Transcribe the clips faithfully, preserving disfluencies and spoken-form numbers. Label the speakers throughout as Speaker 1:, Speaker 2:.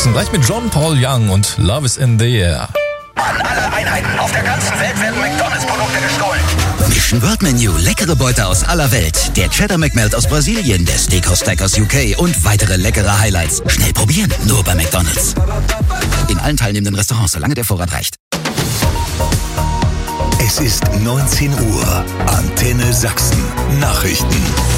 Speaker 1: Sachsen. Gleich mit John Paul Young und Love is in the Air.
Speaker 2: An alle Einheiten auf der ganzen Welt werden McDonalds-Produkte gestohlen.
Speaker 3: Mission World Menu, leckere Beute aus aller Welt. Der Cheddar McMelt aus Brasilien, der Steakhouse Stack aus U K und weitere leckere Highlights. Schnell probieren, nur bei McDonalds. In allen teilnehmenden Restaurants, solange der Vorrat reicht.
Speaker 4: Es ist neunzehn Uhr. Antenne Sachsen. Nachrichten.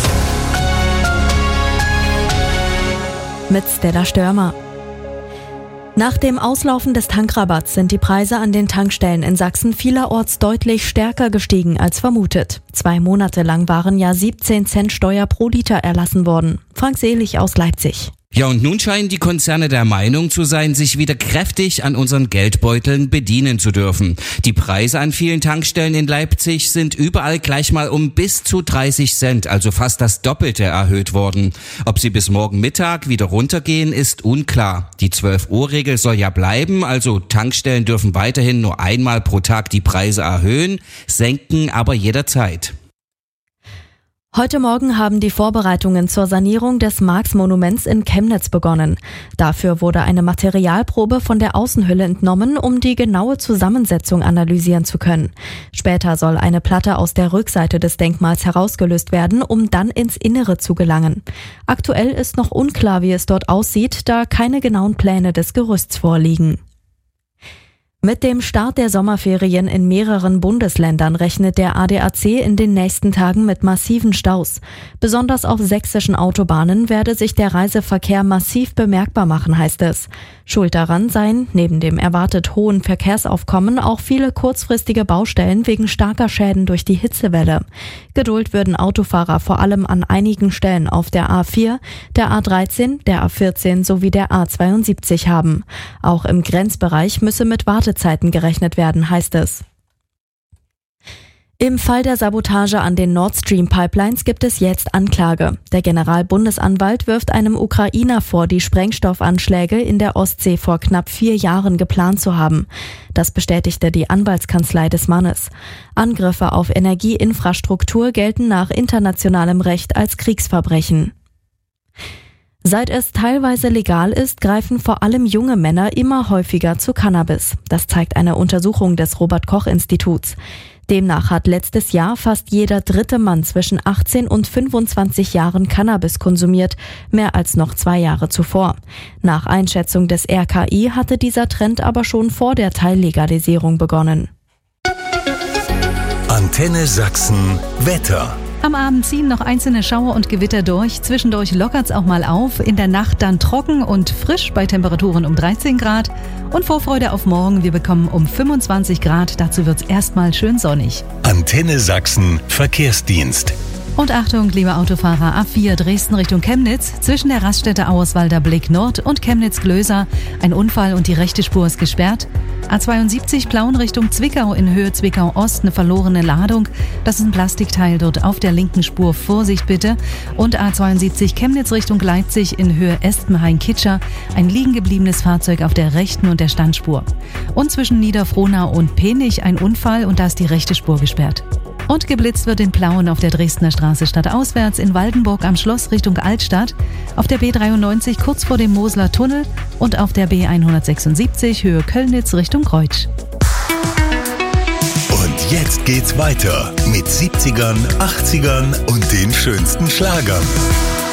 Speaker 5: Mit Stella Störmer. Nach dem Auslaufen des Tankrabatts sind die Preise an den Tankstellen in Sachsen vielerorts deutlich stärker gestiegen als vermutet. Zwei Monate lang waren ja siebzehn Cent Steuer pro Liter erlassen worden. Frank Selig aus Leipzig.
Speaker 6: Ja, und nun scheinen die Konzerne der Meinung zu sein, sich wieder kräftig an unseren Geldbeuteln bedienen zu dürfen. Die Preise an vielen Tankstellen in Leipzig sind überall gleich mal um bis zu dreißig Cent, also fast das Doppelte erhöht worden. Ob sie bis morgen Mittag wieder runtergehen, ist unklar. Die zwölf Uhr Regel soll ja bleiben, also Tankstellen dürfen weiterhin nur einmal pro Tag die Preise erhöhen, senken aber jederzeit.
Speaker 5: Heute Morgen haben die Vorbereitungen zur Sanierung des Marx-Monuments in Chemnitz begonnen. Dafür wurde eine Materialprobe von der Außenhülle entnommen, um die genaue Zusammensetzung analysieren zu können. Später soll eine Platte aus der Rückseite des Denkmals herausgelöst werden, um dann ins Innere zu gelangen. Aktuell ist noch unklar, wie es dort aussieht, da keine genauen Pläne des Gerüsts vorliegen. Mit dem Start der Sommerferien in mehreren Bundesländern rechnet der A D A C in den nächsten Tagen mit massiven Staus. Besonders auf sächsischen Autobahnen werde sich der Reiseverkehr massiv bemerkbar machen, heißt es. Schuld daran seien, neben dem erwartet hohen Verkehrsaufkommen, auch viele kurzfristige Baustellen wegen starker Schäden durch die Hitzewelle. Geduld würden Autofahrer vor allem an einigen Stellen auf der A vier, der A dreizehn, der A vierzehn sowie der A zweiundsiebzig haben. Auch im Grenzbereich müsse mit Wartezeiten gerechnet werden, heißt es. Im Fall der Sabotage an den Nord Stream Pipelines gibt es jetzt Anklage. Der Generalbundesanwalt wirft einem Ukrainer vor, die Sprengstoffanschläge in der Ostsee vor knapp vier Jahren geplant zu haben. Das bestätigte die Anwaltskanzlei des Mannes. Angriffe auf Energieinfrastruktur gelten nach internationalem Recht als Kriegsverbrechen. Seit es teilweise legal ist, greifen vor allem junge Männer immer häufiger zu Cannabis. Das zeigt eine Untersuchung des Robert-Koch-Instituts. Demnach hat letztes Jahr fast jeder dritte Mann zwischen achtzehn und fünfundzwanzig Jahren Cannabis konsumiert, mehr als noch zwei Jahre zuvor. Nach Einschätzung des R K I hatte dieser Trend aber schon vor der Teillegalisierung begonnen.
Speaker 4: Antenne Sachsen Wetter.
Speaker 7: Am Abend ziehen noch einzelne Schauer und Gewitter durch. Zwischendurch lockert's auch mal auf. In der Nacht dann trocken und frisch bei Temperaturen um dreizehn Grad. Und Vorfreude auf morgen. Wir bekommen um fünfundzwanzig Grad. Dazu wird's erstmal schön sonnig.
Speaker 4: Antenne Sachsen Verkehrsdienst.
Speaker 7: Und Achtung, liebe Autofahrer, A vier Dresden Richtung Chemnitz, zwischen der Raststätte Auerswalder Blick Nord und Chemnitz-Glöser. Ein Unfall und die rechte Spur ist gesperrt. A zweiundsiebzig Plauen Richtung Zwickau, in Höhe Zwickau Ost eine verlorene Ladung. Das ist ein Plastikteil dort auf der linken Spur. Vorsicht bitte. Und A zweiundsiebzig Chemnitz Richtung Leipzig, in Höhe Espenhain-Kitscher. Ein liegen gebliebenes Fahrzeug auf der rechten und der Standspur. Und zwischen Niederfrohnau und Penich ein Unfall und da ist die rechte Spur gesperrt. Und geblitzt wird in Plauen auf der Dresdner Straße stadtauswärts, in Waldenburg am Schloss Richtung Altstadt, auf der B dreiundneunzig kurz vor dem Mosler Tunnel und auf der B hundertsechsundsiebzig Höhe Kölnitz Richtung Kreutsch.
Speaker 4: Und jetzt geht's weiter mit siebzigern, achtzigern und den schönsten Schlagern.